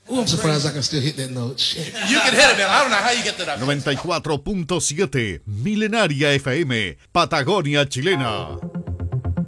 Oh, I'm surprised I can still hit that note. Shit. You can hit it, man. I don't know how you get to that. 94.7 Milenaria FM, Patagonia chilena.